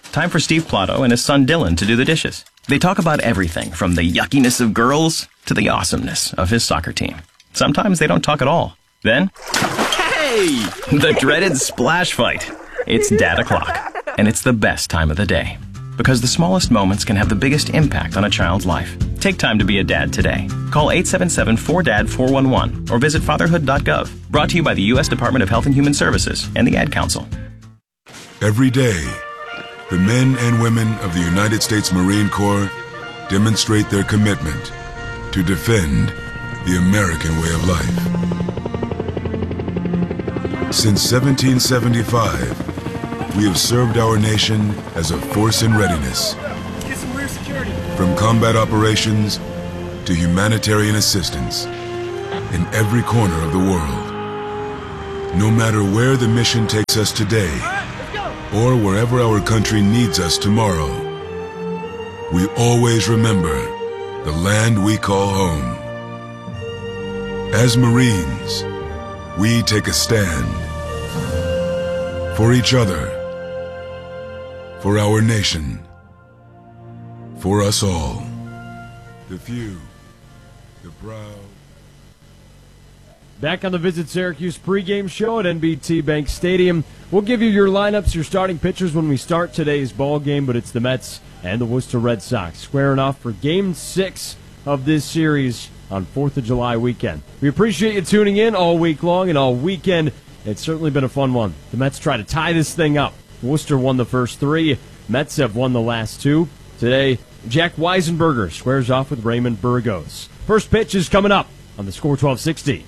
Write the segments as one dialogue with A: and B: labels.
A: Time for Steve Plotto and his son Dylan to do the dishes. They talk about everything from the yuckiness of girls to the awesomeness of his soccer team. Sometimes they don't talk at all. Then, hey! The dreaded splash fight. It's Dad o'clock, and it's the best time of the day. Because the smallest moments can have the biggest impact on a child's life. Take time to be a dad today. Call 877-4DAD-411 or visit fatherhood.gov. Brought to you by the U.S. Department of Health and Human Services and the Ad Council.
B: Every day, the men and women of the United States Marine Corps demonstrate their commitment to defend the American way of life. Since 1775, we have served our nation as a force in readiness.
C: Get some rear security.
B: From combat operations to humanitarian assistance in every corner of the world. No matter where the mission takes us today, or wherever our country needs us tomorrow, we always remember the land we call home. As Marines, we take a stand for each other, for our nation, for us all. The few, the proud.
D: Back on the Visit Syracuse pregame show at NBT Bank Stadium. We'll give you your lineups, your starting pitchers when we start today's ball game, but it's the Mets and the Worcester Red Sox squaring off for Game 6 of this series on 4th of July weekend. We appreciate you tuning in all week long and all weekend. It's certainly been a fun one. The Mets try to tie this thing up. Worcester won the first 3. Mets have won the last 2. Today, Jack Weisenberger squares off with Raymond Burgos. First pitch is coming up on the Score 1260.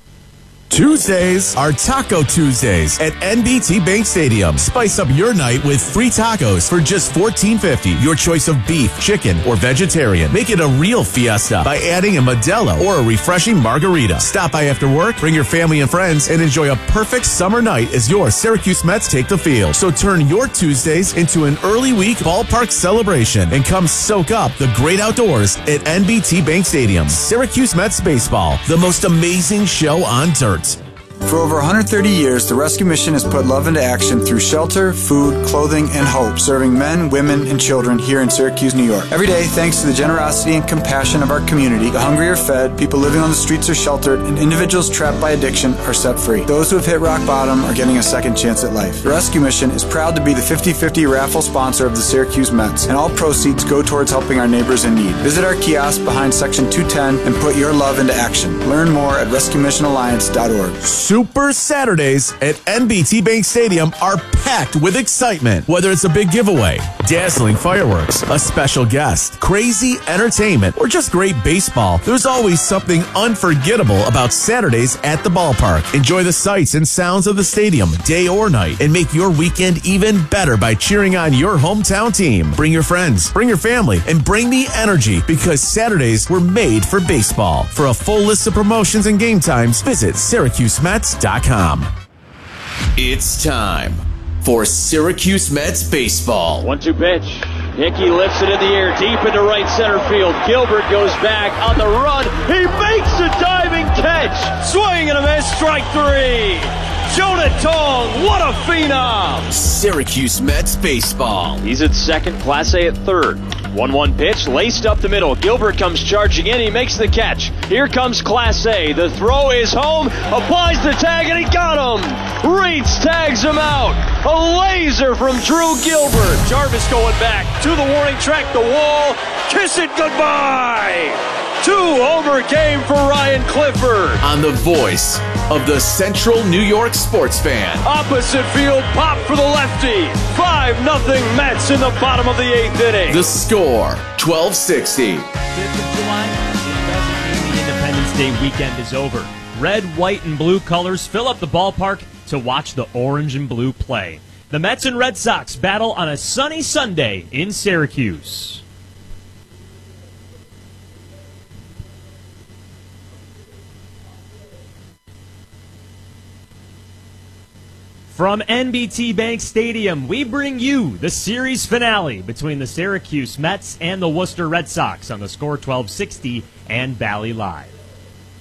E: Tuesdays are Taco Tuesdays at NBT Bank Stadium. Spice up your night with free tacos for just $14.50. Your choice of beef, chicken, or vegetarian. Make it a real fiesta by adding a Modelo or a refreshing margarita. Stop by after work, bring your family and friends, and enjoy a perfect summer night as your Syracuse Mets take the field. So turn your Tuesdays into an early week ballpark celebration and come soak up the great outdoors at NBT Bank Stadium. Syracuse Mets baseball, the most amazing show on dirt.
F: For over 130 years, the Rescue Mission has put love into action through shelter, food, clothing, and hope, serving men, women, and children here in Syracuse, New York. Every day, thanks to the generosity and compassion of our community, the hungry are fed, people living on the streets are sheltered, and individuals trapped by addiction are set free. Those who have hit rock bottom are getting a second chance at life. The Rescue Mission is proud to be the 50-50 raffle sponsor of the Syracuse Mets, and all proceeds go towards helping our neighbors in need. Visit our kiosk behind Section 210 and put your love into action. Learn more at rescuemissionalliance.org.
E: Super Saturdays at NBT Bank Stadium are packed with excitement. Whether it's a big giveaway, dazzling fireworks, a special guest, crazy entertainment, or just great baseball, there's always something unforgettable about Saturdays at the ballpark. Enjoy the sights and sounds of the stadium, day or night, and make your weekend even better by cheering on your hometown team. Bring your friends, bring your family, and bring the energy because Saturdays were made for baseball. For a full list of promotions and game times, visit SyracuseMets.com.
G: It's time for Syracuse Mets baseball.
H: 1-2 pitch. Hickey lifts it in the air, deep into right center field. Gilbert goes back on the run. He makes a diving catch. Swing and a miss, strike 3. Jonah Tong, what a phenom!
G: Syracuse Mets baseball.
H: He's at second, Class A at third. 1-1 pitch, laced up the middle. Gilbert comes charging in, he makes the catch. Here comes Class A. The throw is home, applies the tag, and he got him! Reitz tags him out! A laser from Drew Gilbert. Jarvis going back to the warning track, the wall. Kiss it goodbye! 2-homer game for Ryan Clifford.
G: On the voice of the Central New York sports fan.
H: Opposite field, pop for the lefty. 5-0 Mets in the bottom of the 8th inning.
G: The Score, 1260.
D: 5th of July, it doesn't mean the Independence Day weekend is over. Red, white, and blue colors fill up the ballpark to watch the orange and blue play. The Mets and Red Sox battle on a sunny Sunday in Syracuse. From NBT Bank Stadium, we bring you the series finale between the Syracuse Mets and the Worcester Red Sox on the Score 1260 and Bally Live.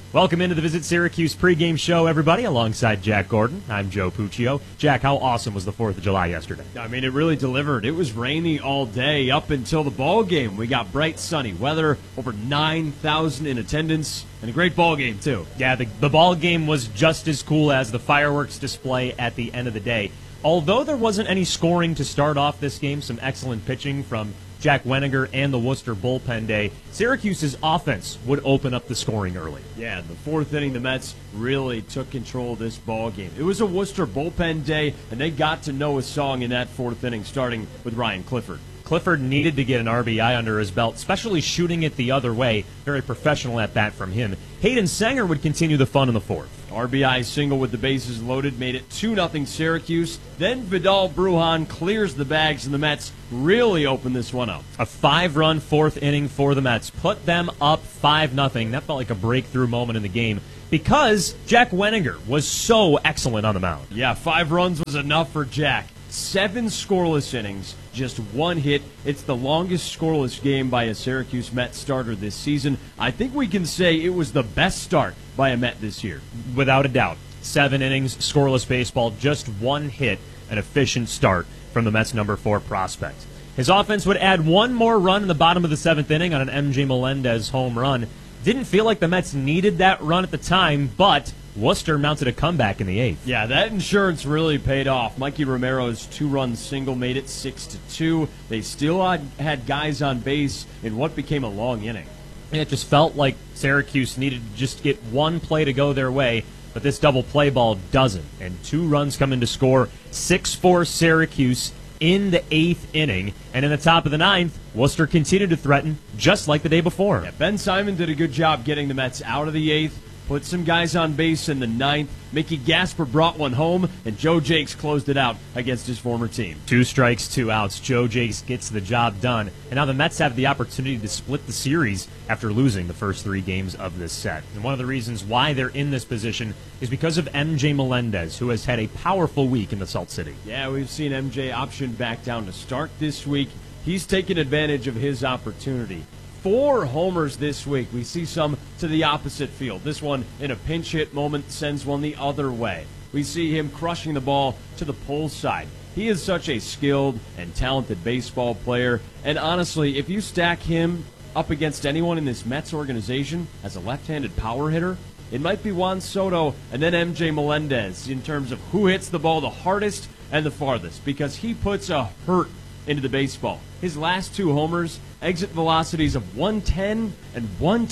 C: Welcome into the Visit Syracuse pregame show, everybody, alongside Jack Gordon. I'm Joe Puccio. Jack, how awesome was the 4th of July yesterday?
D: I mean, it really delivered. It was rainy all day up until the ball game. We got bright, sunny weather, over 9,000 in attendance, and a great ball game, too.
C: Yeah, the ball game was just as cool as the fireworks display at the end of the day. Although there wasn't any scoring to start off this game, some excellent pitching from Jack Wenninger and the Worcester bullpen day, Syracuse's offense would open up the scoring early.
D: Yeah, in the 4th inning, the Mets really took control of this ball game. It was a Worcester bullpen day, and they got to know a song in that 4th inning, starting with Ryan Clifford.
C: Clifford needed to get an RBI under his belt, especially shooting it the other way. Very professional at bat from him. Hayden Sanger would continue the fun in the 4th.
D: RBI single with the bases loaded made it 2-0 Syracuse. Then Vidal Brujan clears the bags, and the Mets really opened this one up.
C: A 5-run 4th inning for the Mets put them up 5-0. That felt like a breakthrough moment in the game because Jack Wenninger was so excellent on the mound.
D: Yeah, 5 runs was enough for Jack. 7 scoreless innings, just 1 hit. It's the longest scoreless game by a Syracuse Met starter this season. I think we can say it was the best start by a Met this year.
C: Without a doubt. 7 innings, scoreless baseball, just 1 hit, an efficient start from the Mets' number 4 prospect. His offense would add 1 more run in the bottom of the 7th inning on an MJ Melendez home run. Didn't feel like the Mets needed that run at the time, but Worcester mounted a comeback in the 8th.
D: Yeah, that insurance really paid off. Mikey Romero's 2-run single made it 6-2. They still had guys on base in what became a long inning.
C: And it just felt like Syracuse needed to just get 1 play to go their way, but this double play ball doesn't. And 2 runs come in to score 6-4 Syracuse in the 8th inning. And in the top of the 9th, Worcester continued to threaten just like the day before.
D: Yeah, Ben Simon did a good job getting the Mets out of the 8th. Put some guys on base in the 9th. Mickey Gasper brought one home, and Joe Jakes closed it out against his former team.
C: 2 strikes, 2 outs. Joe Jakes gets the job done. And now the Mets have the opportunity to split the series after losing the first 3 games of this set. And one of the reasons why they're in this position is because of MJ Melendez, who has had a powerful week in the Salt City.
D: Yeah, we've seen MJ option back down to start this week. He's taken advantage of his opportunity. 4 homers this week. We see some to the opposite field. This one in a pinch hit moment sends one the other way. We see him crushing the ball to the pole side. He is such a skilled and talented baseball player. And honestly, if you stack him up against anyone in this Mets organization as a left-handed power hitter, it might be Juan Soto and then MJ Melendez in terms of who hits the ball the hardest and the farthest, because he puts a hurt into the baseball. His last 2 homers, exit velocities of 110 and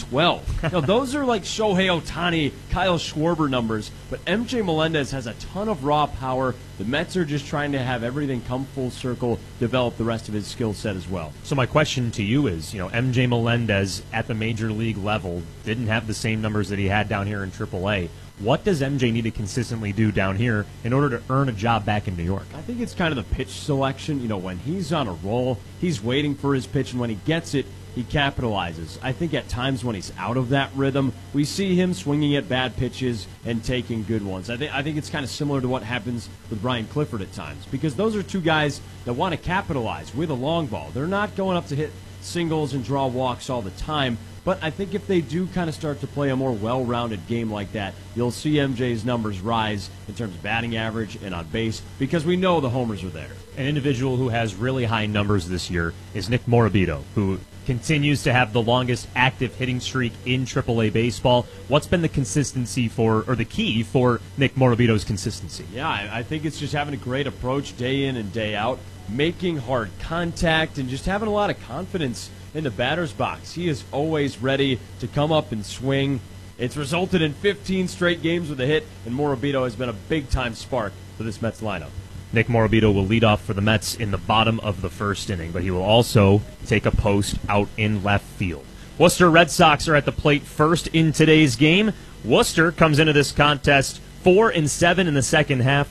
D: 112. Now, those are like Shohei Ohtani, Kyle Schwarber numbers, but MJ Melendez has a ton of raw power. The Mets are just trying to have everything come full circle, develop the rest of his skill set as well.
C: So my question to you is, MJ Melendez at the major league level didn't have the same numbers that he had down here in AAA. What does MJ need to consistently do down here in order to earn a job back in New York?
D: I think it's kind of the pitch selection. When he's on a roll, he's waiting for his pitch, and when he gets it, he capitalizes. I think at times when he's out of that rhythm, we see him swinging at bad pitches and taking good ones. I think it's kind of similar to what happens with Ryan Clifford at times, because those are 2 guys that want to capitalize with a long ball. They're not going up to hit singles and draw walks all the time. But I think if they do kind of start to play a more well-rounded game like that, you'll see MJ's numbers rise in terms of batting average and on base, because we know the homers are there.
C: An individual who has really high numbers this year is Nick Morabito, who continues to have the longest active hitting streak in AAA baseball. What's been the consistency the key for Nick Morabito's consistency?
D: Yeah, I think it's just having a great approach day in and day out, making hard contact, and just having a lot of confidence in the batter's box. He is always ready to come up and swing. It's resulted in 15 straight games with a hit, and Morabito has been a big-time spark for this Mets lineup.
C: Nick Morabito will lead off for the Mets in the bottom of the 1st inning, but he will also take a post out in left field. Worcester Red Sox are at the plate first in today's game. Worcester comes into this contest 4-7 in the second half,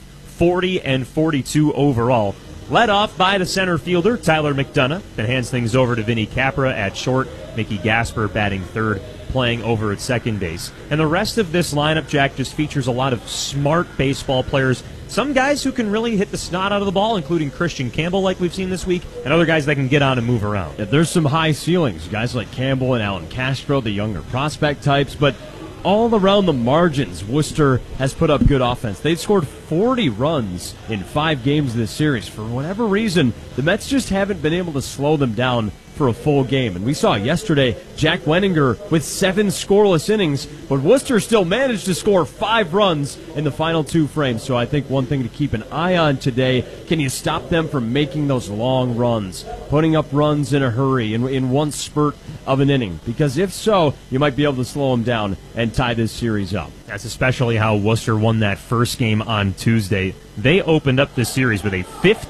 C: 40-42 overall. Led off by the center fielder, Tyler McDonough, then hands things over to Vinny Capra at short, Mickey Gasper batting 3rd, playing over at second base. And the rest of this lineup, Jack, just features a lot of smart baseball players. Some guys who can really hit the snot out of the ball, including Christian Campbell, like we've seen this week, and other guys that can get on and move around.
D: Yeah, there's some high ceilings, guys like Campbell and Alan Castro, the younger prospect types, but all around the margins, Worcester has put up good offense. They've scored 40 runs in 5 games this series. For whatever reason, the Mets just haven't been able to slow them down for a full game. And we saw yesterday Jack Wenninger with 7 scoreless innings, but Worcester still managed to score 5 runs in the final 2 frames. So I think one thing to keep an eye on today, can you stop them from making those long runs, putting up runs in a hurry in one spurt of an inning? Because if so, you might be able to slow them down and tie this series up.
C: That's especially how Worcester won that first game on Tuesday. They opened up this series with a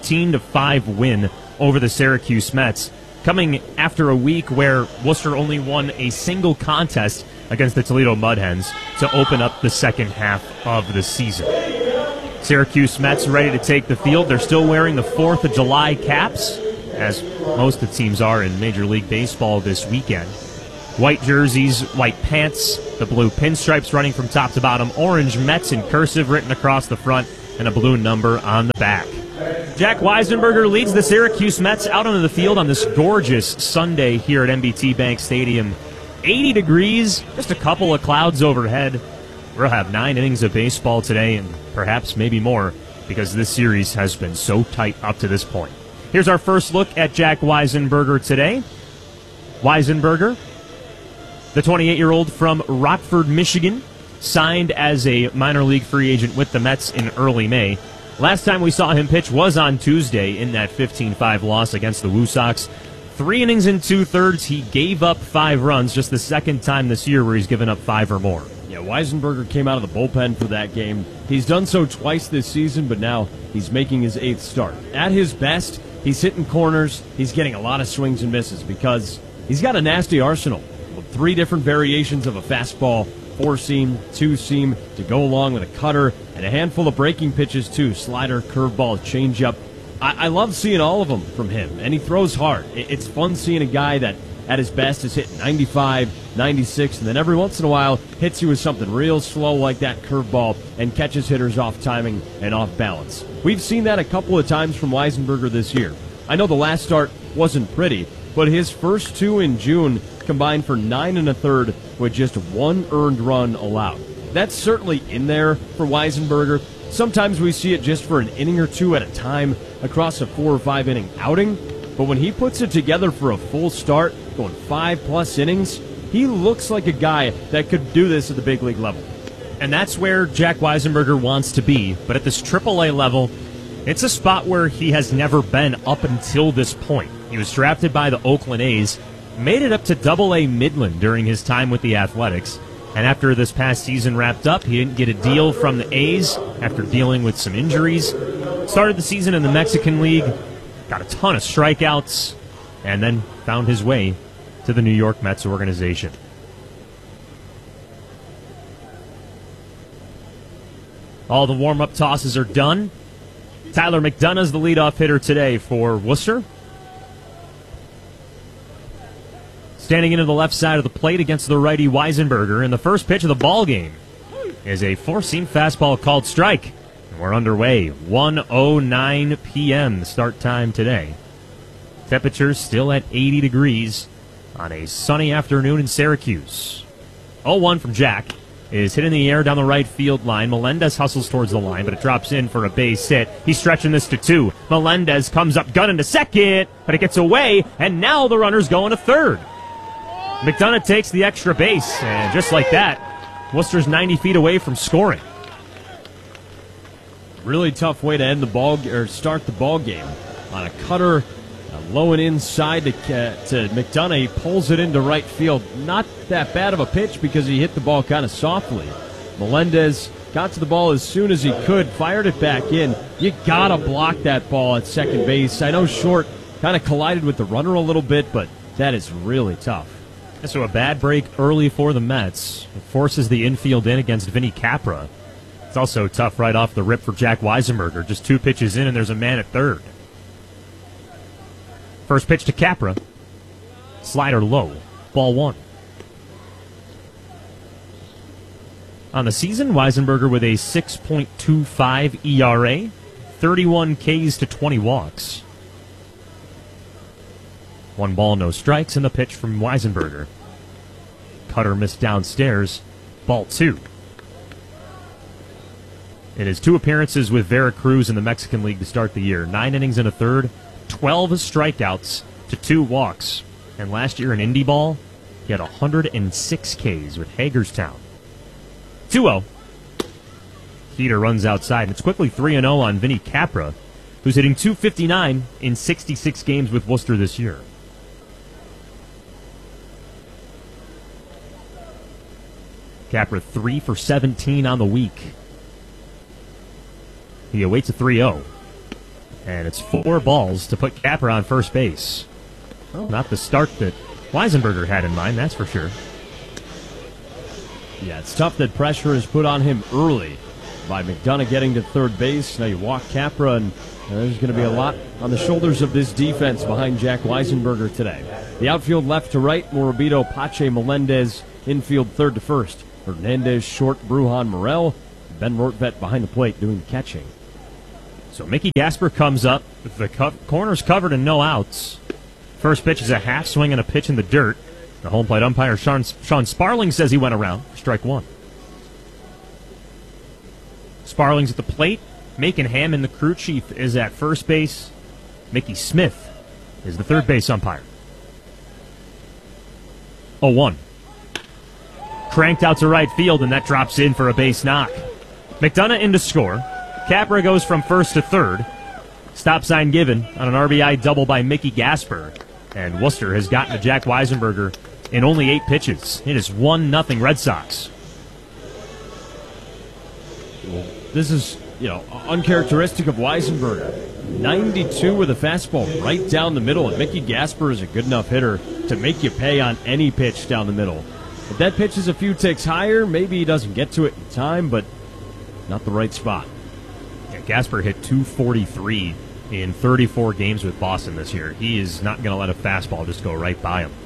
C: 15-5 win over the Syracuse Mets, coming after a week where Worcester only won a single contest against the Toledo Mud Hens to open up the second half of the season. Syracuse Mets ready to take the field. They're still wearing the 4th of July caps, as most of the teams are in Major League Baseball this weekend. White jerseys, white pants, the blue pinstripes running from top to bottom, orange Mets in cursive written across the front, and a blue number on the back. Jack Weisenberger leads the Syracuse Mets out onto the field on this gorgeous Sunday here at NBT Bank Stadium. 80 degrees, just a couple of clouds overhead. We'll have 9 innings of baseball today, and perhaps maybe more, because this series has been so tight up to this point. Here's our first look at Jack Weisenberger today. Weisenberger, the 28-year-old from Rockford, Michigan, signed as a minor league free agent with the Mets in early May. Last time we saw him pitch was on Tuesday in that 15-5 loss against the Woo Sox. 3 innings and 2/3. He gave up 5 runs, just the second time this year where he's given up 5 or more.
D: Yeah, Weisenberger came out of the bullpen for that game. He's done so twice this season, but now he's making his 8th start. At his best, he's hitting corners. He's getting a lot of swings and misses because he's got a nasty arsenal with 3 different variations of a fastball, 4-seam, 2-seam to go along with a cutter, and a handful of breaking pitches too, slider, curveball, changeup. I love seeing all of them from him, and he throws hard. It's fun seeing a guy that at his best is hitting 95, 96, and then every once in a while hits you with something real slow like that curveball and catches hitters off timing and off balance. We've seen that a couple of times from Weisenberger this year. I know the last start wasn't pretty, but his first 2 in June combined for 9 1/3 with just 1 earned run allowed. That's certainly in there for Weisenberger. Sometimes we see it just for an inning or 2 at a time across a 4 or 5 inning outing, but when he puts it together for a full start, going 5+ innings, he looks like a guy that could do this at the big league level.
C: And that's where Jack Weisenberger wants to be, but at this AAA level, it's a spot where he has never been up until this point. He was drafted by the Oakland A's, made it up to AA Midland during his time with the Athletics, and after this past season wrapped up, he didn't get a deal from the A's after dealing with some injuries. Started the season in the Mexican League, got a ton of strikeouts, and then found his way to the New York Mets organization. All the warm-up tosses are done. Tyler McDonough's the leadoff hitter today for Worcester. Standing into the left side of the plate against the righty Weisenberger, and the first pitch of the ball game is a 4-seam fastball called strike. And we're underway. 1:09 p.m. start time today. Temperatures still at 80 degrees on a sunny afternoon in Syracuse. 0-1 from Jack is hit in the air down the right field line. Melendez hustles towards the line, but it drops in for a base hit. He's stretching this to 2. Melendez comes up gunning to second, but it gets away, and now the runner's going to third. McDonough takes the extra base, and just like that, Worcester's 90 feet away from scoring.
D: Really tough way to end the ball or start the ball game on a cutter, low and inside to McDonough. He pulls it into right field. Not that bad of a pitch because he hit the ball kind of softly. Melendez got to the ball as soon as he could, fired it back in. You gotta block that ball at second base. I know Short kind of collided with the runner a little bit, but that is really tough.
C: So a bad break early for the Mets. It forces the infield in against Vinny Capra. It's also tough right off the rip for Jack Weisenberger. Just 2 pitches in and there's a man at third. First pitch to Capra. Slider low. Ball 1. On the season, Weisenberger with a 6.25 ERA. 31 Ks to 20 walks. 1 ball, no strikes, and the pitch from Weisenberger. Cutter missed downstairs. Ball 2. In his 2 appearances with Veracruz in the Mexican League to start the year, 9 innings and a third, 12 strikeouts to 2 walks. And last year in Indy ball, he had 106 Ks with Hagerstown. 2-0. Heater runs outside, and it's quickly 3-0 on Vinny Capra, who's hitting .259 in 66 games with Worcester this year. Capra 3 for 17 on the week. He awaits a 3-0. And it's 4 balls to put Capra on first base. Well, not the start that Weisenberger had in mind, that's for sure.
D: Yeah, it's tough that pressure is put on him early by McDonough getting to third base. Now you walk Capra, and there's going to be a lot on the shoulders of this defense behind Jack Weisenberger today. The outfield left to right, Morabito, Pache, Melendez. Infield third to first, Hernandez, Short, Brujan, Morel. Ben Rortvedt behind the plate doing the catching.
C: So Mickey Gasper comes up with the corners covered and no outs. First pitch is a half swing and a pitch in the dirt. The home plate umpire, Sean Sparling, says he went around for strike 1. Sparling's at the plate. Macon Hammond, the crew chief, is at first base. Mickey Smith is the third base umpire. 0-1. Cranked out to right field, and that drops in for a base knock. McDonough in to score. Capra goes from first to third. Stop sign given on an RBI double by Mickey Gasper. And Worcester has gotten to Jack Weisenberger in only 8 pitches. It is 1-0 Red Sox.
D: This is, uncharacteristic of Weisenberger. 92 with a fastball right down the middle, and Mickey Gasper is a good enough hitter to make you pay on any pitch down the middle. If that pitch is a few ticks higher, maybe he doesn't get to it in time, but not the right spot.
C: Yeah, Gasper hit .243 in 34 games with Boston this year. He is not going to let a fastball just go right by him.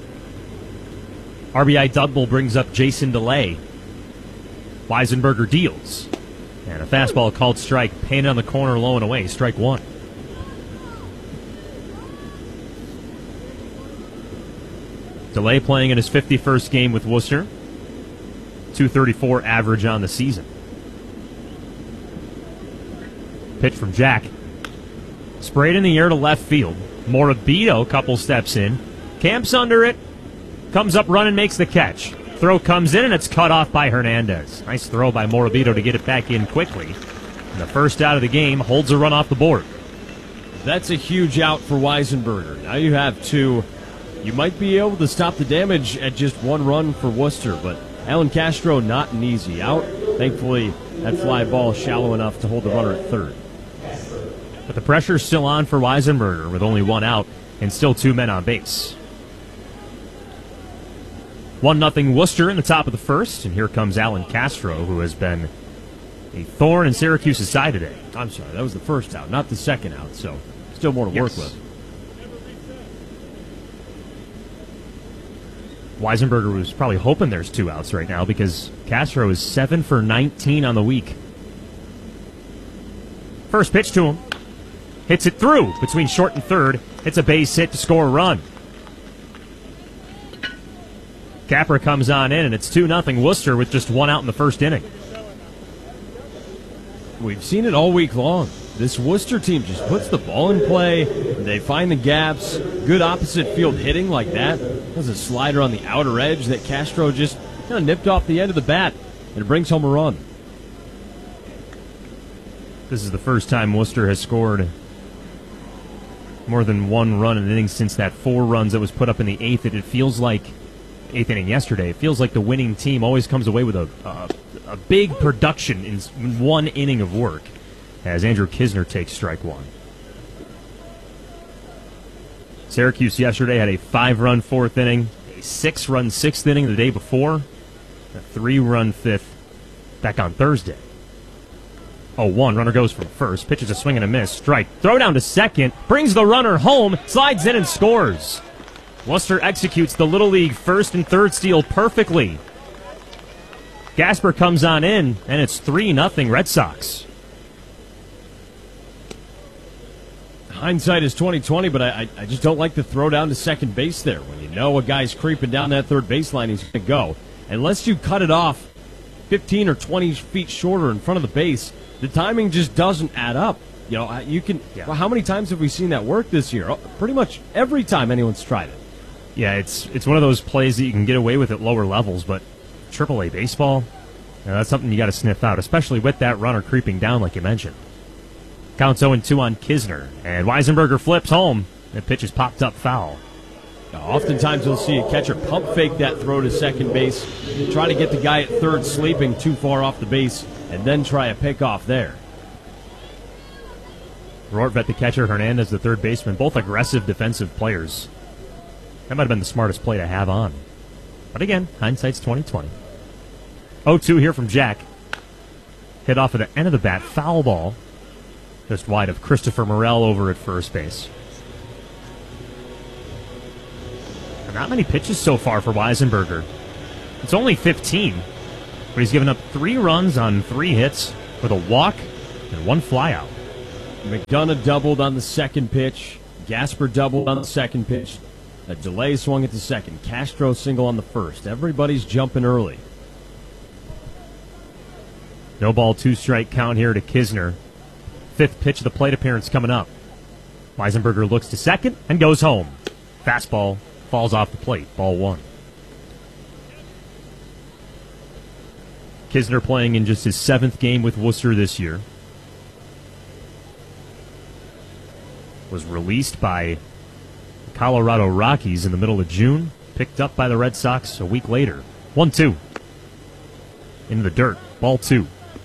C: RBI double brings up Jason DeLay. Weisenberger deals. And a fastball called strike, painted on the corner, low and away, strike 1. DeLay playing in his 51st game with Worcester. .234 average on the season. Pitch from Jack. Sprayed in the air to left field. Morabito, couple steps in. Camps under it. Comes up running, makes the catch. Throw comes in, and it's cut off by Hernandez. Nice throw by Morabito to get it back in quickly. And the first out of the game holds a run off the board.
D: That's a huge out for Weisenberger. Now you have 2. You might be able to stop the damage at just 1 run for Worcester, but Alan Castro not an easy out. Thankfully, that fly ball shallow enough to hold the runner at third.
C: But the pressure's still on for Weisenberger with only 1 out and still 2 men on base. 1-0 Worcester in the top of the first, and here comes Alan Castro, who has been a thorn in Syracuse's side today.
D: I'm sorry, that was the first out, not the second out, so still more to work with.
C: Weisenberger was probably hoping there's 2 outs right now because Castro is 7 for 19 on the week. First pitch to him. Hits it through between short and third. Hits a base hit to score a run. Capra comes on in, and it's 2-0 Worcester with just 1 out in the first inning.
D: We've seen it all week long. This Worcester team just puts the ball in play. They find the gaps. Good opposite field hitting like that. There's a slider on the outer edge that Castro just kind of nipped off the end of the bat, and it brings home a run.
C: This is the first time Worcester has scored more than 1 run in an inning since that 4 runs that was put up in the 8th. It feels like 8th inning yesterday. It feels like the winning team always comes away with a big production in 1 inning of work as Andrew Kisner takes strike 1. Syracuse yesterday had a 5-run 4th inning, a 6-run 6th inning the day before, a 3-run 5th back on Thursday. 0-1, runner goes from first, pitches a swing and a miss, strike, throw down to second, brings the runner home, slides in and scores. Worcester executes the Little League first and third steal perfectly. Gasper comes on in, and it's 3-0 Red Sox.
D: Hindsight is 20/20, but I just don't like the throw down to second base there. When you know a guy's creeping down that third baseline, he's going to go. Unless you cut it off 15 or 20 feet shorter in front of the base, the timing just doesn't add up. You know, well, how many times have we seen that work this year? Pretty much every time anyone's tried it.
C: Yeah, it's one of those plays that you can get away with at lower levels, but AAA baseball, that's something you got to sniff out, especially with that runner creeping down like you mentioned. Counts 0-2 on Kisner, and Weisenberger flips home. The pitch is popped up foul.
D: Now, oftentimes you'll see a catcher pump fake that throw to second base, try to get the guy at third sleeping too far off the base, and then try a pickoff there.
C: Rortvedt, the catcher, Hernandez, the third baseman, both aggressive defensive players. That might have been the smartest play to have on. But again, hindsight's 20/20. 0-2 here from Jack. Hit off at the end of the bat, foul ball. Just wide of Christopher Morel over at first base. And not many pitches so far for Weisenberger. It's only 15, but he's given up 3 runs on 3 hits with a walk and 1 flyout.
D: McDonough doubled on the second pitch. Gasper doubled on the second pitch. A delay swung at the second. Castro single on the first. Everybody's jumping early.
C: No ball, 2 strike count here to Kisner. 5th pitch of the plate appearance coming up. Weisenberger looks to second and goes home. Fastball falls off the plate. Ball 1. Kisner playing in just his 7th game with Worcester this year. Was released by the Colorado Rockies in the middle of June. Picked up by the Red Sox a week later. 1-2. In the dirt. Ball 2.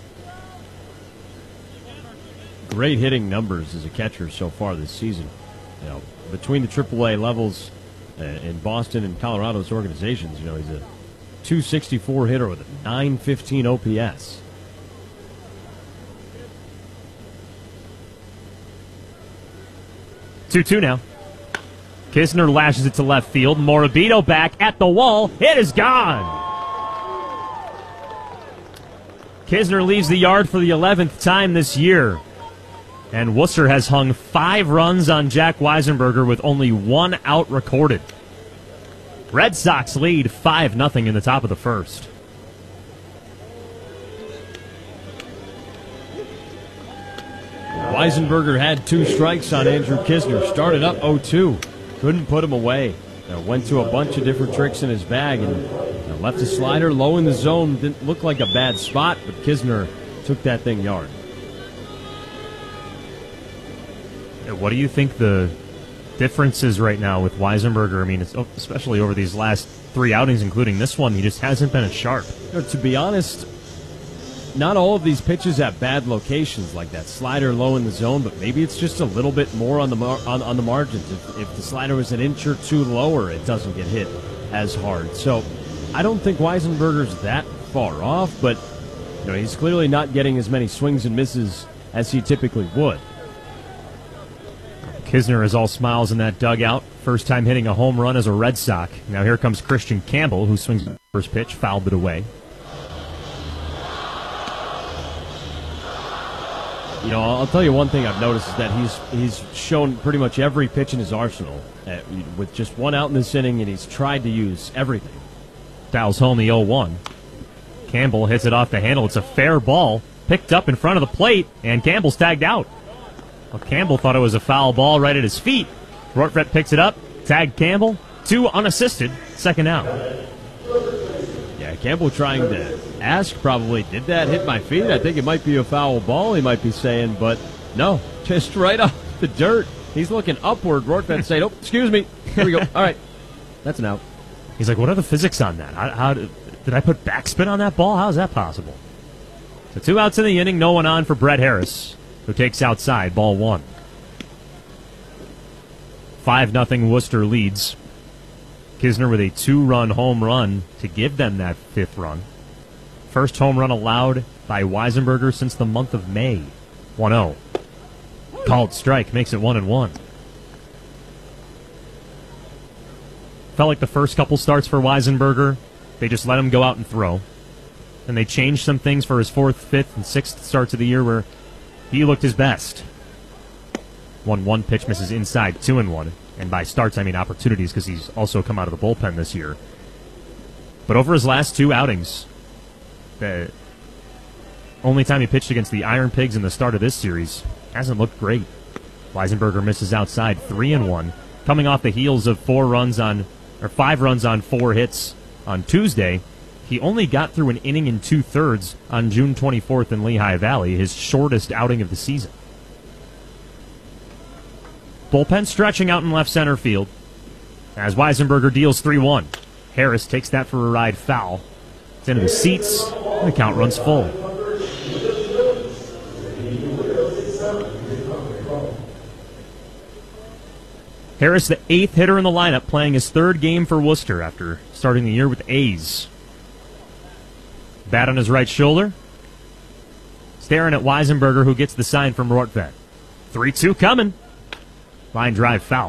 D: Great hitting numbers as a catcher so far this season. You know, between the AAA levels in Boston and Colorado's organizations, you know, he's a .264 hitter with a .915 OPS.
C: Two now. Kisner lashes it to left field. Morabito back at the wall. It is gone. Kisner leaves the yard for the 11th time this year. And Worcester has hung 5 runs on Jack Weisenberger with only 1 out recorded. Red Sox lead 5-0 in the top of the first.
D: Weisenberger had 2 strikes on Andrew Kisner. Started up 0-2. Couldn't put him away. Went to a bunch of different tricks in his bag and left a slider low in the zone. Didn't look like a bad spot, but Kisner took that thing yard.
C: What do you think the difference is right now with Weisenberger? I mean, especially over these last 3 outings, including this one, he just hasn't been as sharp.
D: You know, to be honest, not all of these pitches at bad locations like that slider low in the zone, but maybe it's just a little bit more on the on the margins. If the slider was an inch or 2 lower, it doesn't get hit as hard. So I don't think Weisenberger's that far off, but you know, he's clearly not getting as many swings and misses as he typically would.
C: Kisner is all smiles in that dugout. First time hitting a home run as a Red Sox. Now here comes Christian Campbell, who swings the first pitch, fouled it away.
D: You know, I'll tell you one thing I've noticed is that he's shown pretty much every pitch in his arsenal with just 1 out in this inning, and he's tried to use everything.
C: Dials home the 0-1. Campbell hits it off the handle. It's a fair ball, picked up in front of the plate, and Campbell's tagged out. Well, Campbell thought it was a foul ball right at his feet. Rortvedt picks it up, tagged Campbell, 2 unassisted, second out.
D: Yeah, Campbell trying to ask probably, did that hit my feet? I think it might be a foul ball, he might be saying, but no, just right off the dirt. He's looking upward. Rortvedt saying, oh, excuse me. Here we go. All right, that's an out.
C: He's like, what are the physics on that? How did I put backspin on that ball? How is that possible? So 2 outs in the inning, no one on for Brett Harris, who takes outside, ball 1. 5-0 Worcester leads. Kisner with a 2-run home run to give them that 5th run. First home run allowed by Weisenberger since the month of May. 1-0. Called strike, makes it 1-1. Felt like the first couple starts for Weisenberger, they just let him go out and throw. And they changed some things for his 4th, 5th, and 6th starts of the year where he looked his best. 1-1 pitch misses inside, 2-1. And by starts, I mean opportunities, because he's also come out of the bullpen this year. But over his last 2 outings, The only time he pitched against the Iron Pigs in the start of this series hasn't looked great. Weisenberger misses outside, 3-1, coming off the heels of 5 runs on 4 hits on Tuesday. He only got through an inning in 2/3 on June 24th in Lehigh Valley, his shortest outing of the season. Bullpen stretching out in left center field as Weisenberger deals 3-1. Harris takes that for a ride foul. It's into the seats, and the count runs full. Harris, the 8th hitter in the lineup, playing his 3rd game for Worcester after starting the year with the A's. Bat on his right shoulder. Staring at Weisenberger, who gets the sign from Rortvedt. 3-2 coming. Line drive foul.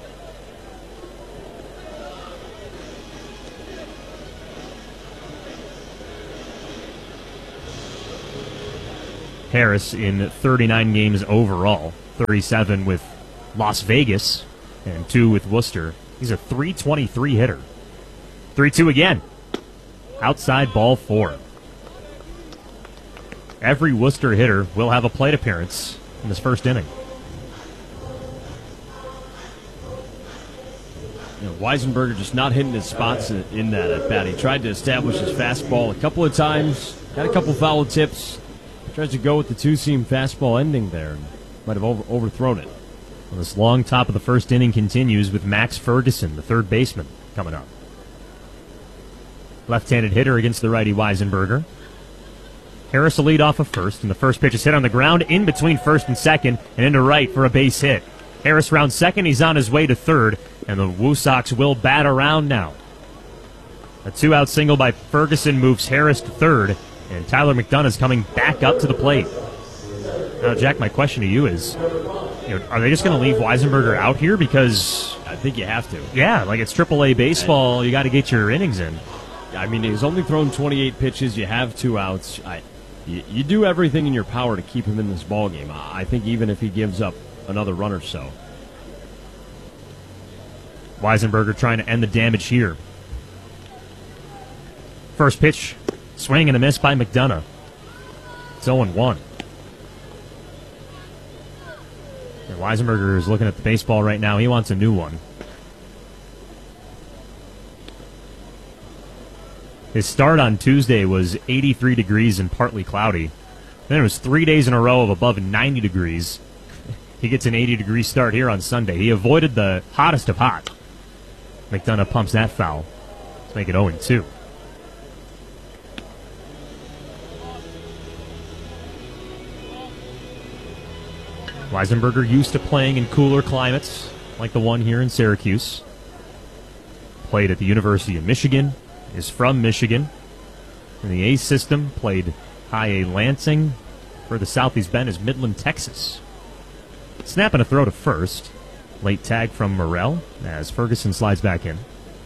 C: Harris in 39 games overall, 37 with Las Vegas and 2 with Worcester. He's a .323 hitter. 3-2 again. Outside ball 4. Every Worcester hitter will have a plate appearance in this first inning.
D: Weisenberger just not hitting his spots in that at bat. He tried to establish his fastball a couple of times, got a couple foul tips, tries to go with the 2-seam fastball ending there, and might have overthrown it.
C: Well, this long top of the first inning continues with Max Ferguson, the 3rd baseman, coming up. Left-handed hitter against the righty Weisenberger. Harris will lead off of first, and the first pitch is hit on the ground in between first and second and into right for a base hit. Harris rounds second, he's on his way to third, and the Woo Sox will bat around now. A 2-out single by Ferguson moves Harris to third, and Tyler McDonough is coming back up to the plate. Now, Jack, my question to you is, are they just going to leave Weisenberger out here? Because
D: I think you have to.
C: Yeah, like it's AAA baseball, you got to get your innings in.
D: I mean, he's only thrown 28 pitches. You have 2 outs. You do everything in your power to keep him in this ballgame. I think even if he gives up another run or so.
C: Weisenberger trying to end the damage here. First pitch, swing and a miss by McDonough. It's 0-1. And Weisenberger is looking at the baseball right now. He wants a new one. His start on Tuesday was 83 degrees and partly cloudy. Then it was 3 days in a row of above 90 degrees. He gets an 80-degree start here on Sunday. He avoided the hottest of hot. McDonough pumps that foul. Let's make it 0-2. Weisenberger used to playing in cooler climates, like the one here in Syracuse. Played at the University of Michigan, is from Michigan. In the A system, played high A Lansing. Further south he's been is Midland, Texas. Snapping a throw to first. Late tag from Morrell as Ferguson slides back in.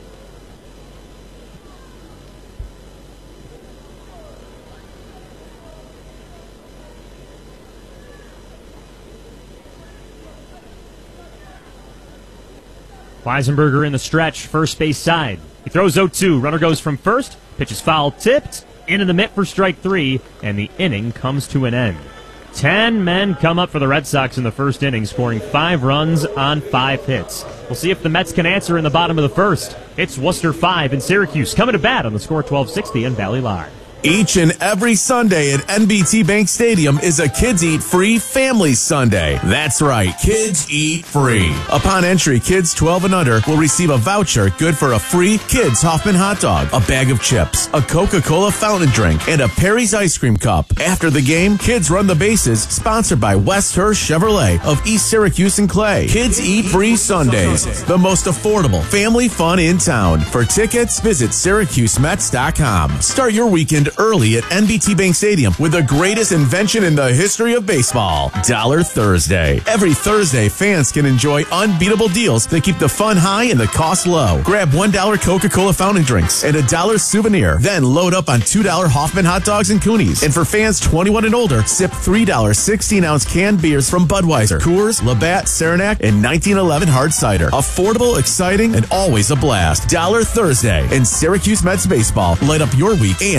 C: Weisenberger in the stretch, first base side. He throws 0-2. Runner goes from first. Pitch is foul tipped. Into the mitt for strike 3. And the inning comes to an end. 10 men come up for the Red Sox in the first inning, scoring 5 runs on 5 hits. We'll see if the Mets can answer in the bottom of the first. It's Worcester 5 and Syracuse coming to bat on the score 1260 and Valley Live.
E: Each and every Sunday at NBT Bank Stadium is a Kids Eat Free Family Sunday. That's right, Kids Eat Free. Upon entry, kids 12 and under will receive a voucher good for a free Kids Hoffman hot dog, a bag of chips, a Coca-Cola fountain drink, and a Perry's ice cream cup. After the game, kids run the bases, sponsored by West Hurst Chevrolet of East Syracuse and Clay. Kids Eat Free Sundays, the most affordable family fun in town. For tickets, visit SyracuseMets.com. Start your weekend early at NBT Bank Stadium with the greatest invention in the history of baseball, Dollar Thursday. Every Thursday, fans can enjoy unbeatable deals that keep the fun high and the cost low. Grab $1 Coca-Cola fountain drinks and a $1 souvenir. Then load up on $2 Hoffman hot dogs and Coonies. And for fans 21 and older, sip $3 16-ounce canned beers from Budweiser, Coors, Labatt, Saranac, and 1911 hard cider. Affordable, exciting, and always a blast. Dollar Thursday and Syracuse Mets baseball. Light up your week and kick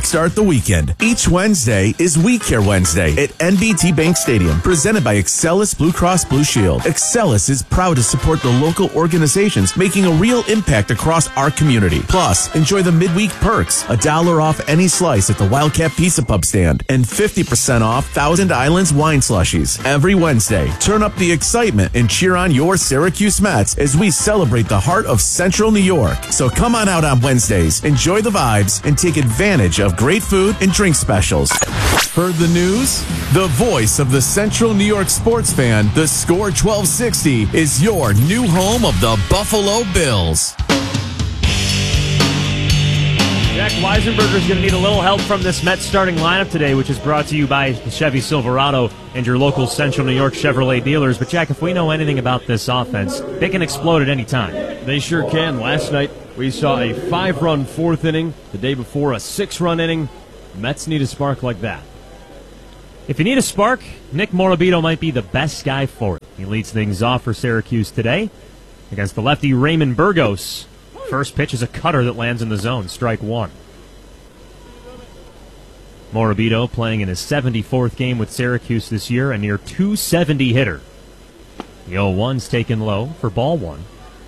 E: kickstart the weekend. Each Wednesday is We Care Wednesday at NBT Bank Stadium, presented by Excelis Blue Cross Blue Shield. Excelis is proud to support the local organizations making a real impact across our community. Plus, enjoy the midweek perks, $1 off any slice at the Wildcat Pizza Pub stand, and 50% off Thousand Islands wine slushies. Every Wednesday, turn up the excitement and cheer on your Syracuse Mets as we celebrate the heart of Central New York. So come on out on Wednesdays, enjoy the vibes, and take advantage of great food and drink specials. For the news, the voice of the Central New York sports fan, the Score 1260 is your new home of the Buffalo Bills.
C: Jack Weisenberger is going to need a little help from this Mets starting lineup today, which is brought to you by the Chevy Silverado and your local Central New York Chevrolet dealers. But, Jack, if we know anything about this offense, they can explode at any time.
D: They sure can. Last night, we saw a 5-run fourth inning. The day before, a 6-run inning. Mets need a spark like that.
C: If you need a spark, Nick Morabito might be the best guy for it. He leads things off for Syracuse today against the lefty Raymond Burgos. First pitch is a cutter that lands in the zone, strike one. Morabito playing in his 74th game with Syracuse this year, a near .270 hitter. The 0-1's taken low for ball one.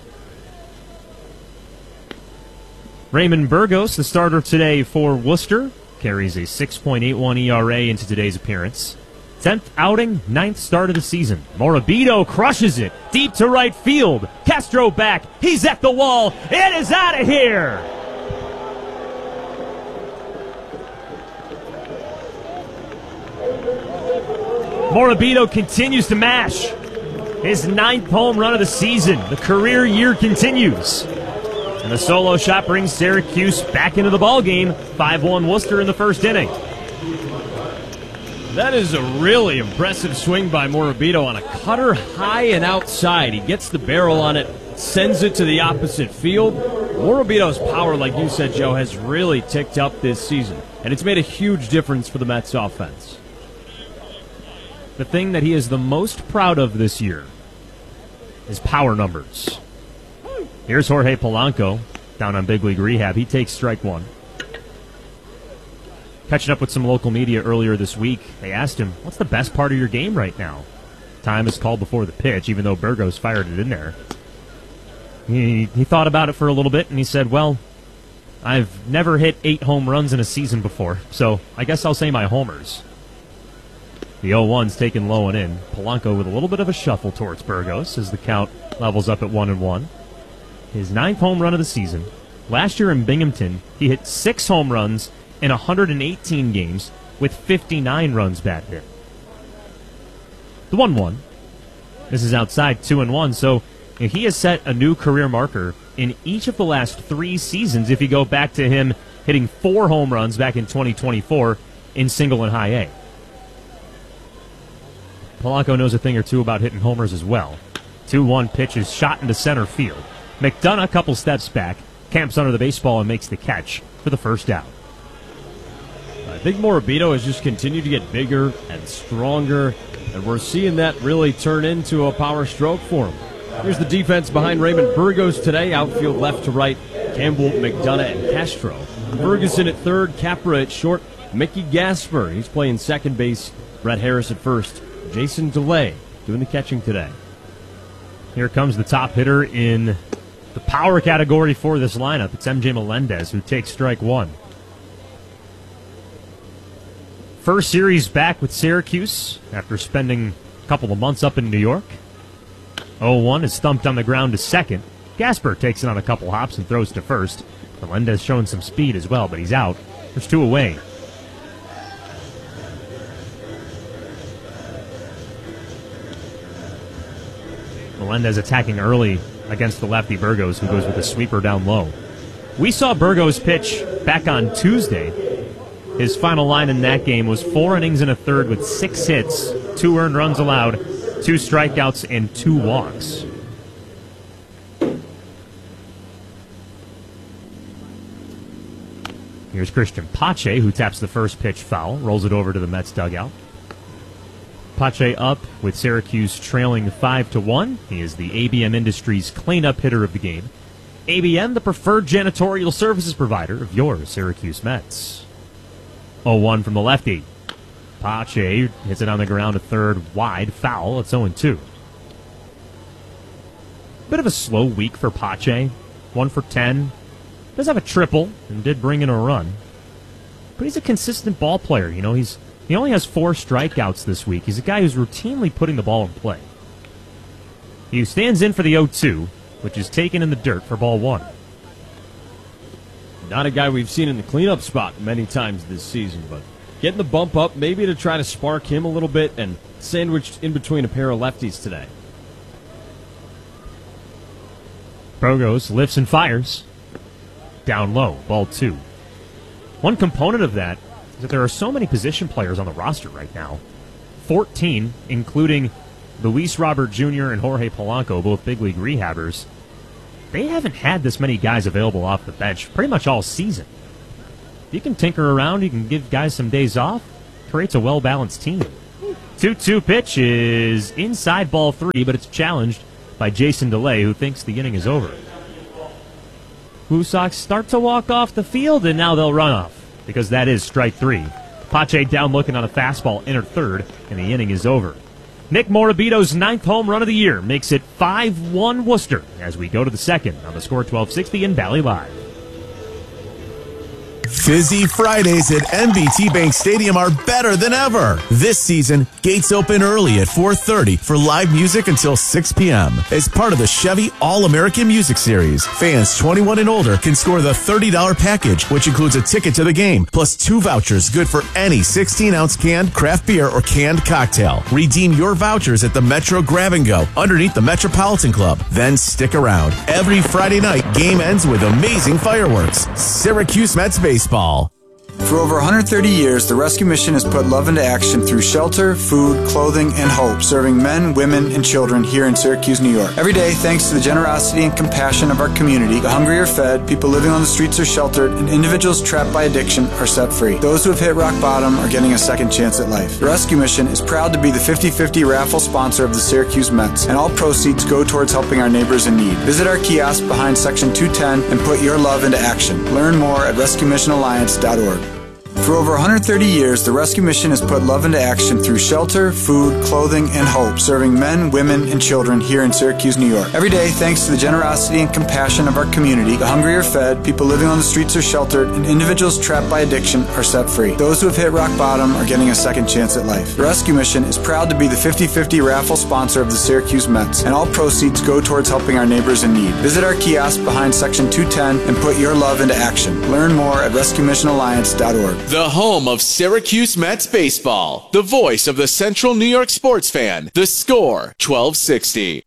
C: Raymond Burgos, the starter today for Worcester, carries a 6.81 ERA into today's appearance. 10th outing, 9th start of the season. Morabito crushes it deep to right field. Castro back. He's at the wall. It is out of here. Morabito continues to mash. His 9th home run of the season. The career year continues. And the solo shot brings Syracuse back into the ballgame. 5-1 Worcester in the first inning.
D: That is a really impressive swing by Morabito on a cutter high and outside. He gets the barrel on it, sends it to the opposite field. Morabito's power, like you said, Joe, has really ticked up this season, and it's made a huge difference for the Mets offense.
C: The thing that he is the most proud of this year is power numbers. Here's Jorge Polanco down on big league rehab. He takes strike one. Catching up with some local media earlier this week, they asked him, what's the best part of your game right now? Time is called before the pitch, even though Burgos fired it in there. He thought about it for a little bit, and he said, well, I've never hit 8 home runs in a season before, so I guess I'll say my homers. The 0-1's taken low and in. Polanco with a little bit of a shuffle towards Burgos as the count levels up at 1-1. His 9th home run of the season. Last year in Binghamton, he hit 6 home runs in 118 games with 59 runs batted in. The 1-1. This is outside 2-1, so he has set a new career marker in each of the last 3 seasons if you go back to him hitting 4 home runs back in 2024 in single and high A. Polanco knows a thing or two about hitting homers as well. 2-1 pitch is shot into center field. McDonough a couple steps back, camps under the baseball and makes the catch for the first out.
D: I think Morabito has just continued to get bigger and stronger, and we're seeing that really turn into a power stroke for him. Here's the defense behind Raymond Burgos today. Outfield left to right, Campbell, McDonough, and Castro. Ferguson at third, Capra at short, Mickey Gasper, he's playing second base, Brett Harris at first, Jason DeLay doing the catching today. Here comes the top hitter in the power category for this lineup. It's MJ Melendez, who takes strike one. First series back with Syracuse after spending a couple of months up in New York. 0-1 is thumped on the ground to second. Gasper takes it on a couple hops and throws to first. Melendez showing some speed as well, but he's out. There's 2 away. Melendez attacking early against the lefty Burgos, who goes with a sweeper down low. We saw Burgos pitch back on Tuesday. His final line in that game was 4 innings and a third with 6 hits, 2 earned runs allowed, 2 strikeouts, and 2 walks. Here's Christian Pache, who taps the first pitch foul, rolls it over to the Mets dugout. Pache up with Syracuse trailing 5-1. He is the ABM Industries cleanup hitter of the game. ABM, the preferred janitorial services provider of your Syracuse Mets.
C: 0-1 from the lefty. Pache hits it on the ground to third wide. Foul. It's 0-2. Bit of a slow week for Pache. 1 for 10. Does have a triple and did bring in a run. But he's a consistent ball player. You know, he only has 4 strikeouts this week. He's a guy who's routinely putting the ball in play. He stands in for the 0-2, which is taken in the dirt for ball 1.
D: Not a guy we've seen in the cleanup spot many times this season, but getting the bump up maybe to try to spark him a little bit and sandwiched in between a pair of lefties today.
C: Burgos lifts and fires. Down low, ball 2. One component of that is that there are so many position players on the roster right now. 14, including Luis Robert Jr. and Jorge Polanco, both big league rehabbers. They haven't had this many guys available off the bench pretty much all season. You can tinker around, you can give guys some days off, creates a well-balanced team. 2-2 pitch is inside ball 3, but it's challenged by Jason DeLay, who thinks the inning is over. Blue Sox start to walk off the field, and now they'll run off, because that is strike 3. Pache down looking on a fastball, enter third, and the inning is over. Nick Morabito's 9th home run of the year makes it 5-1 Worcester as we go to the second on the Score 1260 in Valley Live.
E: Fizzy Fridays at NBT Bank Stadium are better than ever. This season, gates open early at 4:30 for live music until 6 p.m. As part of the Chevy All-American Music Series, fans 21 and older can score the $30 package, which includes a ticket to the game, plus 2 vouchers good for any 16-ounce canned craft beer or canned cocktail. Redeem your vouchers at the Metro Grab and Go underneath the Metropolitan Club. Then stick around. Every Friday night, game ends with amazing fireworks. Syracuse Mets Baseball.
F: For over 130 years, the Rescue Mission has put love into action through shelter, food, clothing, and hope, serving men, women, and children here in Syracuse, New York. Every day, thanks to the generosity and compassion of our community, the hungry are fed, people living on the streets are sheltered, and individuals trapped by addiction are set free. Those who have hit rock bottom are getting a second chance at life. The Rescue Mission is proud to be the 50-50 raffle sponsor of the Syracuse Mets, and all proceeds go towards helping our neighbors in need. Visit our kiosk behind Section 210 and put your love into action. Learn more at rescuemissionalliance.org. For over 130 years, the Rescue Mission has put love into action through shelter, food, clothing, and hope, serving men, women, and children here in Syracuse, New York. Every day, thanks to the generosity and compassion of our community, the hungry are fed, people living on the streets are sheltered, and individuals trapped by addiction are set free. Those who have hit rock bottom are getting a second chance at life. The Rescue Mission is proud to be the 50-50 raffle sponsor of the Syracuse Mets, and all proceeds go towards helping our neighbors in need. Visit our kiosk behind Section 210 and put your love into action. Learn more at rescuemissionalliance.org.
G: The home of Syracuse Mets baseball. The voice of the Central New York sports fan. The Score 1260.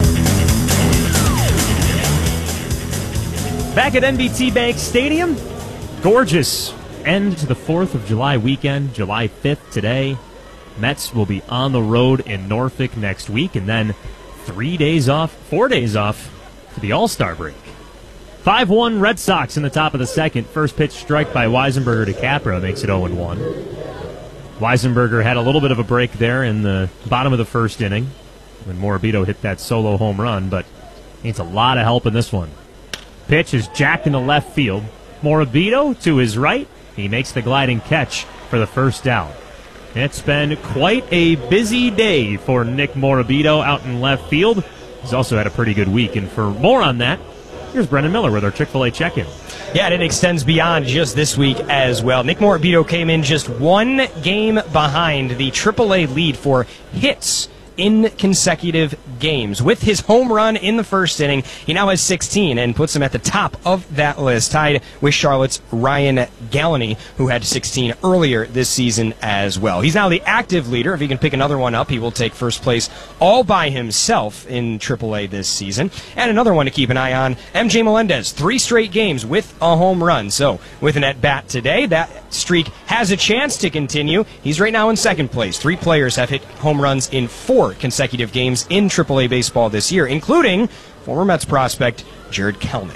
C: Back at NBT Bank Stadium, gorgeous end to the 4th of July weekend, July 5th today. Mets will be on the road in Norfolk next week, and then 4 days off for the All-Star break. 5-1 Red Sox in the top of the second. First pitch strike by Weisenberger to Capra makes it 0-1. Weisenberger had a little bit of a break there in the bottom of the first inning when Morabito hit that solo home run, but needs a lot of help in this one. Pitch is jacked into left field. Morabito to his right. He makes the gliding catch for the first out. It's been quite a busy day for Nick Morabito out in left field. He's also had a pretty good week, and for more on that, here's Brendan Miller with our Chick-fil-A check-in.
I: Yeah, and it extends beyond just this week as well. Nick Morabito came in just 1 game behind the AAA lead for hits in consecutive games. With his home run in the first inning, he now has 16 and puts him at the top of that list, tied with Charlotte's Ryan Galaney, who had 16 earlier this season as well. He's now the active leader. If he can pick another one up, he will take first place all by himself in AAA this season. And another one to keep an eye on, MJ Melendez, 3 straight games with a home run. So with an at-bat today, that streak has a chance to continue. He's right now in second place. 3 players have hit home runs in 4 consecutive games in AAA baseball this year, including former Mets prospect Jared Kelnick.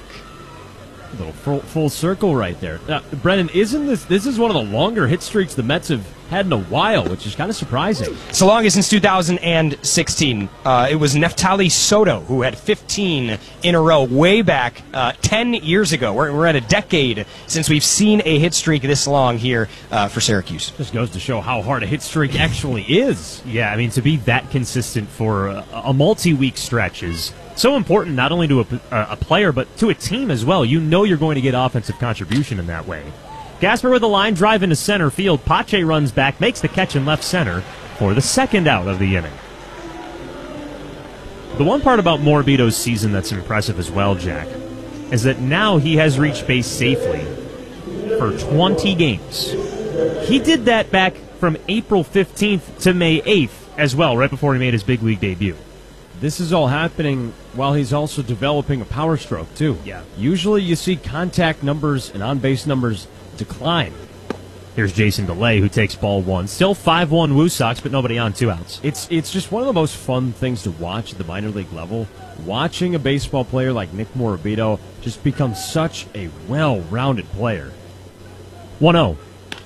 D: A little full circle right there. Brendan, isn't this is one of the longer hit streaks the Mets have had in a while, which is kind of surprising.
I: It's the longest since 2016. It was Neftali Soto who had 15 in a row way back 10 years ago. We're at a decade since we've seen a hit streak this long here for Syracuse.
D: Just goes to show how hard a hit streak actually is.
C: Yeah, I mean, to be that consistent for a multi-week stretch is so important, not only to a player, but to a team as well. You know you're going to get offensive contribution in that way. Gasper with a line drive into center field. Pache runs back, makes the catch in left center for the second out of the inning. The one part about Morabito's season that's impressive as well, Jack, is that now he has reached base safely for 20 games. He did that back from April 15th to May 8th as well, right before he made his big league debut.
D: This is all happening while he's also developing a power stroke, too.
C: Yeah.
D: Usually you see contact numbers and on-base numbers decline.
C: Here's Jason DeLay, who takes ball one. Still 5-1 Woo Sox, but nobody on, 2 outs.
D: It's just one of the most fun things to watch at the minor league level. Watching a baseball player like Nick Morabito just become such a well-rounded player.
C: 1-0.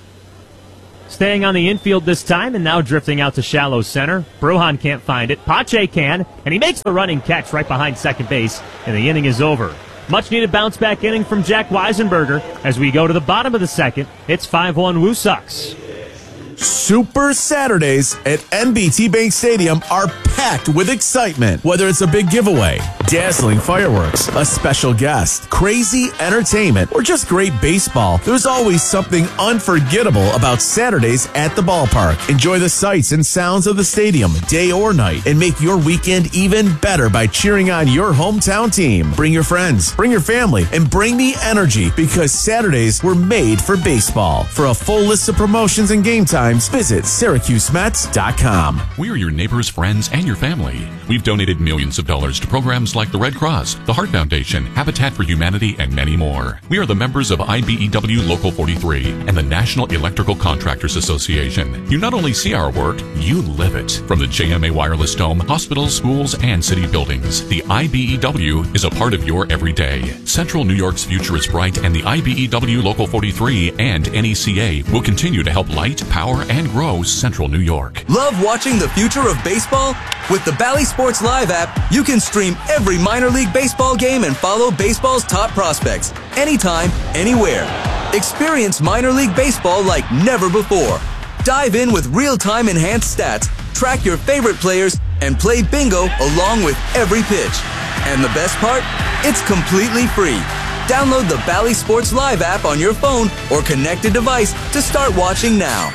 C: Staying on the infield this time and now drifting out to shallow center. Brujan can't find it. Pache can, and he makes the running catch right behind second base, and the inning is over. Much-needed bounce-back inning from Jack Weisenberger. As we go to the bottom of the second, it's 5-1 Woo Sox.
E: Super Saturdays at NBT Bank Stadium are packed with excitement. Whether it's a big giveaway, dazzling fireworks, a special guest, crazy entertainment, or just great baseball, there's always something unforgettable about Saturdays at the ballpark. Enjoy the sights and sounds of the stadium, day or night, and make your weekend even better by cheering on your hometown team. Bring your friends, bring your family, and bring the energy, because Saturdays were made for baseball. For a full list of promotions and game times, visit SyracuseMets.com.
J: We're your neighbors, friends, and your family. We've donated millions of dollars to programs like the Red Cross, the Heart Foundation, Habitat for Humanity, and many more. We are the members of IBEW Local 43 and the National Electrical Contractors Association. You not only see our work, you live it. From the JMA Wireless Dome, hospitals, schools, and city buildings, the IBEW is a part of your everyday. Central New York's future is bright, and the IBEW Local 43 and NECA will continue to help light, power, and grow Central New York.
K: Love watching the future of baseball? With the Bally Sports Live app, you can stream every minor league baseball game and follow baseball's top prospects anytime, anywhere. Experience minor league baseball like never before. Dive in with real-time enhanced stats, track your favorite players, and play bingo along with every pitch. And the best part? It's completely free. Download the Bally Sports Live app on your phone or connected device to start watching now.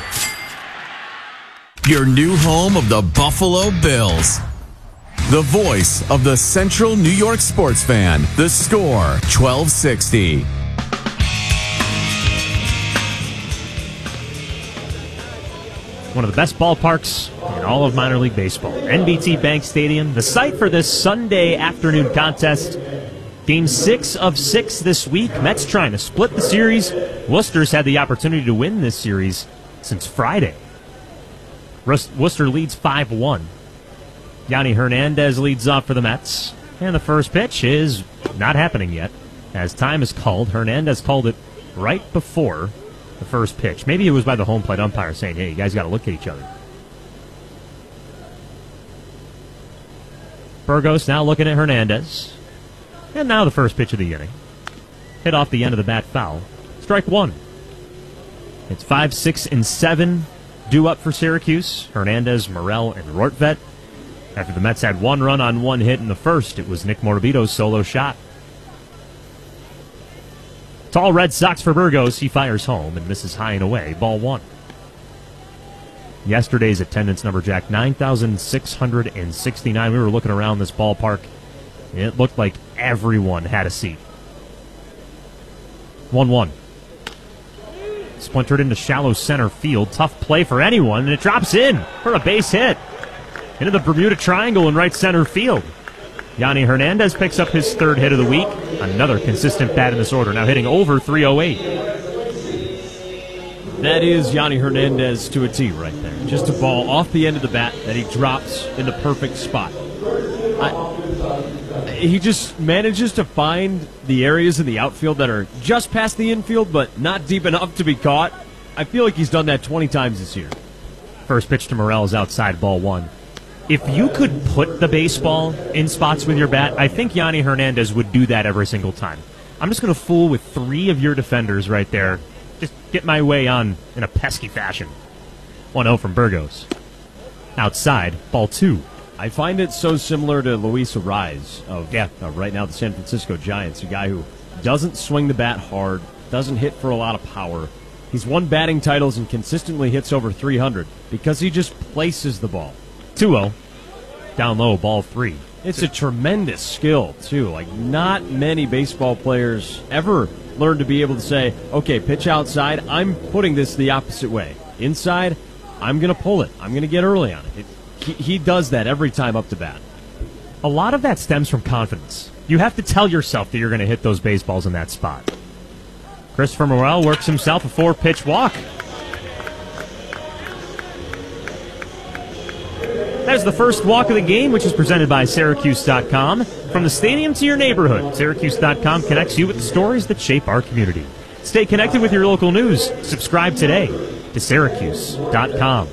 E: Your new home of the Buffalo Bills. The voice of the Central New York sports fan. The Score, 1260.
C: One of the best ballparks in all of minor league baseball. NBT Bank Stadium, the site for this Sunday afternoon contest. Game 6 of 6 this week. Mets trying to split the series. Worcester's had the opportunity to win this series since Friday. Worcester leads 5-1. Yanni Hernandez leads off for the Mets. And the first pitch is not happening yet. As time is called, Hernandez called it right before the first pitch. Maybe it was by the home plate umpire saying, hey, you guys got to look at each other. Burgos now looking at Hernandez. And now the first pitch of the inning. Hit off the end of the bat foul. Strike one. It's 5, 6, and 7 due up for Syracuse. Hernandez, Morel, and Rortvedt. After the Mets had 1 run on 1 hit in the first, it was Nick Morabito's solo shot. Tall Red Sox for Burgos. He fires home and misses high and away. Ball 1. Yesterday's attendance number, Jack, 9,669. We were looking around this ballpark. It looked like everyone had a seat. 1-1. Splintered into shallow center field. Tough play for anyone, and it drops in for a base hit. Into the Bermuda Triangle in right center field. Yanni Hernandez picks up his 3rd hit of the week. Another consistent bat in this order, now hitting over 308.
D: That is Yanni Hernandez to a T right there. Just a ball off the end of the bat that he drops in the perfect spot. He just manages to find the areas in the outfield that are just past the infield, but not deep enough to be caught. I feel like he's done that 20 times this year.
C: First pitch to Morel is outside, ball one. If you could put the baseball in spots with your bat, I think Yanni Hernandez would do that every single time. I'm just going to fool with 3 of your defenders right there. Just get my way on in a pesky fashion. 1-0 from Burgos. Outside, ball 2.
D: I find it so similar to Luis Arraez of right now the San Francisco Giants, a guy who doesn't swing the bat hard, doesn't hit for a lot of power. He's won batting titles and consistently hits over 300 because he just places the ball.
C: 2-0. Down low, ball 3.
D: It's a tremendous skill, too. Like, not many baseball players ever learn to be able to say, okay, pitch outside, I'm putting this the opposite way. Inside, I'm going to pull it. I'm going to get early on it. He does that every time up to bat.
C: A lot of that stems from confidence. You have to tell yourself that you're going to hit those baseballs in that spot. Christopher Morel works himself a 4-pitch walk. That is the first walk of the game, which is presented by Syracuse.com. From the stadium to your neighborhood, Syracuse.com connects you with the stories that shape our community. Stay connected with your local news. Subscribe today to Syracuse.com.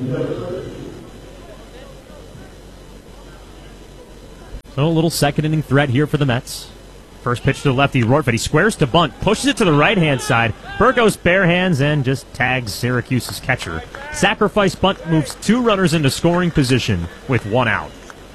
C: So a little second inning threat here for the Mets. First pitch to the lefty, Rortvedt. He squares to bunt, pushes it to the right-hand side. Burgos bare hands and just tags Syracuse's catcher. Sacrifice bunt moves 2 runners into scoring position with 1 out.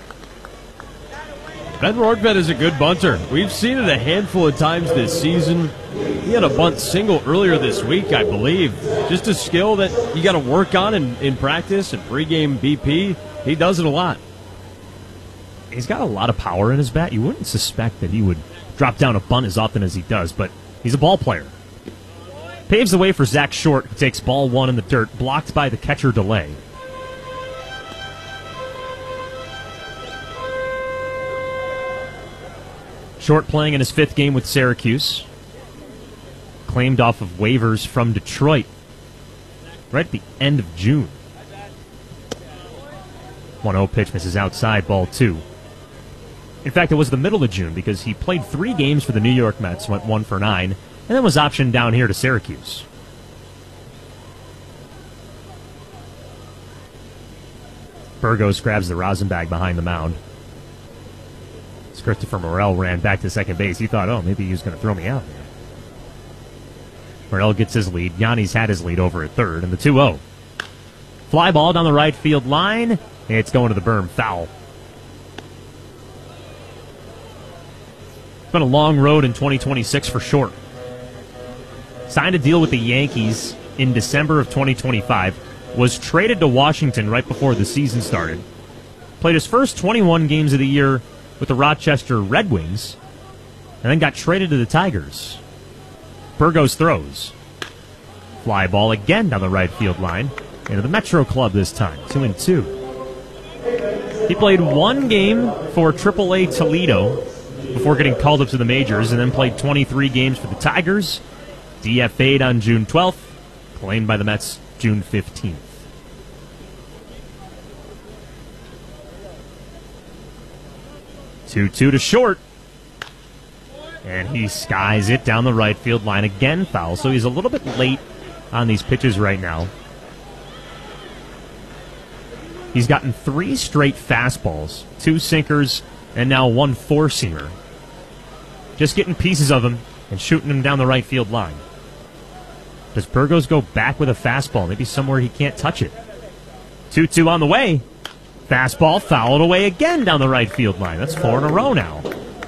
D: Ben Rortvedt is a good bunter. We've seen it a handful of times this season. He had a bunt single earlier this week, I believe. Just a skill that you got to work on in practice and pregame BP. He does it a lot.
C: He's got a lot of power in his bat. You wouldn't suspect that he would drop down a bunt as often as he does, but he's a ball player. Paves the way for Zach Short, who takes ball 1 in the dirt, blocked by the catcher Delay. Short playing in his 5th game with Syracuse. Claimed off of waivers from Detroit right at the end of June. 1-0 pitch misses outside, ball 2. In fact, it was the middle of June because he played 3 games for the New York Mets, went 1 for 9, and then was optioned down here to Syracuse. Burgos grabs the rosin bag behind the mound. As Christopher Morel ran back to second base, he thought, oh, maybe he was going to throw me out there. Morel gets his lead. Yanni's had his lead over at third, and the 2-0. Fly ball down the right field line. It's going to the berm, foul. It's been a long road in 2026 for Short. Signed a deal with the Yankees in December of 2025. Was traded to Washington right before the season started. Played his first 21 games of the year with the Rochester Red Wings, and then got traded to the Tigers. Burgos throws. Fly ball again down the right field line. Into the Metro Club this time, 2-2. He played 1 game for AAA Toledo before getting called up to the majors, and then played 23 games for the Tigers. DFA'd on June 12th, claimed by the Mets June 15th. Two to Short. And he skies it down the right field line again, foul. So he's a little bit late on these pitches right now. He's gotten 3 straight fastballs, 2 sinkers, and now 1 four-seamer. Just getting pieces of him and shooting him down the right field line. Does Burgos go back with a fastball? Maybe somewhere he can't touch it. 2-2 on the way. Fastball fouled away again down the right field line. That's 4 in a row now.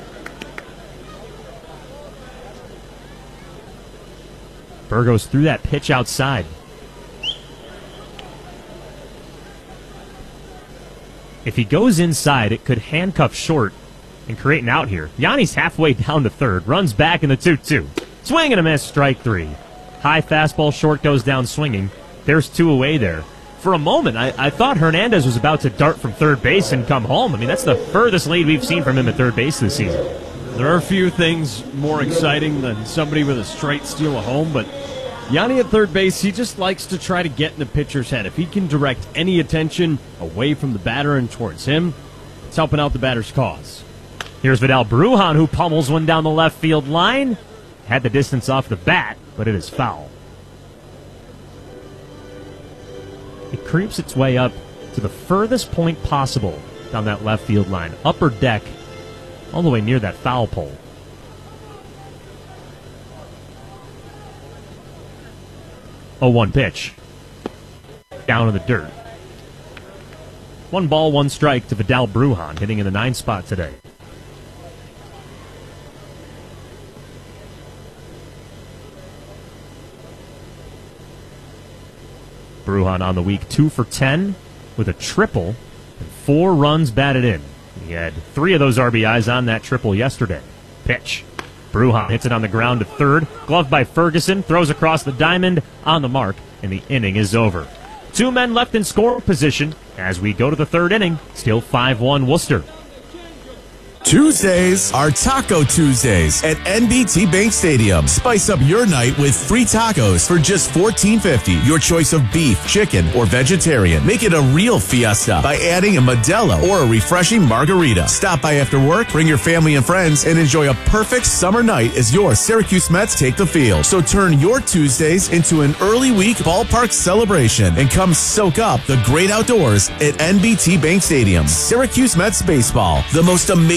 C: Burgos threw that pitch outside. If he goes inside, it could handcuff Short and create an out here. Yanni's halfway down to third, runs back in the 2-2. Swing and a miss, strike 3. High fastball, Short goes down swinging. There's 2 away there. For a moment, I thought Hernandez was about to dart from third base and come home. I mean, that's the furthest lead we've seen from him at third base this season.
D: There are a few things more exciting than somebody with a straight steal at home, but Yanni at third base, he just likes to try to get in the pitcher's head. If he can direct any attention away from the batter and towards him, it's helping out the batter's cause.
C: Here's Vidal Brujan, who pummels one down the left field line. Had the distance off the bat, but it is foul. It creeps its way up to the furthest point possible down that left field line. Upper deck, all the way near that foul pole. Oh, 1 pitch. Down in the dirt. 1 ball, 1 strike to Vidal Brujan, hitting in the 9th spot today. Brujan on the week, 2 for 10 with a triple and 4 runs batted in. He had 3 of those RBIs on that triple yesterday. Pitch. Brujan hits it on the ground to third. Gloved by Ferguson, throws across the diamond on the mark, and the inning is over. 2 men left in scoring position as we go to the 3rd inning. Still 5-1 Worcester.
E: Tuesdays are Taco Tuesdays at NBT Bank Stadium. Spice up your night with free tacos for just $14.50. Your choice of beef, chicken, or vegetarian. Make it a real fiesta by adding a Modelo or a refreshing margarita. Stop by after work, bring your family and friends, and enjoy a perfect summer night as your Syracuse Mets take the field. So turn your Tuesdays into an early week ballpark celebration and come soak up the great outdoors at NBT Bank Stadium. Syracuse Mets baseball, the most amazing